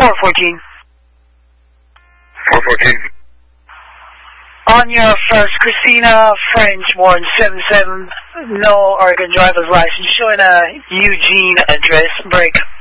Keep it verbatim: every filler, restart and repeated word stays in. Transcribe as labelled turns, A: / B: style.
A: four fourteen.
B: four fourteen.
A: On your first, Christina French, Warren seven seven, no Oregon driver's license, showing a Eugene address, break.